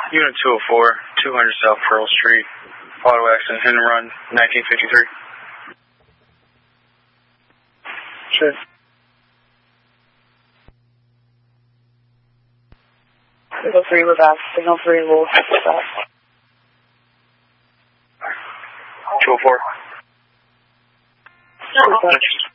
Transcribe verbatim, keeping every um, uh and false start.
Unit two oh four, two hundred South Pearl Street. Auto accident, hit and run, nineteen fifty-three. Sure. Signal three, we're back. Signal three, we'll stop. two oh four. Good.